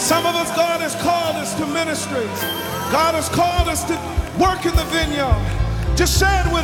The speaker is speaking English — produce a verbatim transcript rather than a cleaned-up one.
Some of us, God has called us to ministry. God has called us to work in the vineyard. Just say it with